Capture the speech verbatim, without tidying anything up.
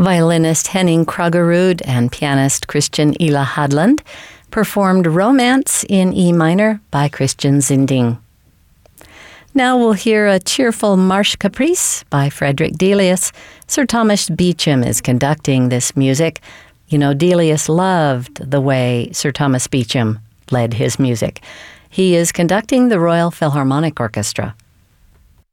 Violinist Henning Kroggerud and pianist Christian Ila Hadland performed Romance in E minor by Christian Zinding. Now we'll hear a cheerful Marche Caprice by Frederick Delius. Sir Thomas Beecham is conducting this music. You know, Delius loved the way Sir Thomas Beecham led his music. He is conducting the Royal Philharmonic Orchestra.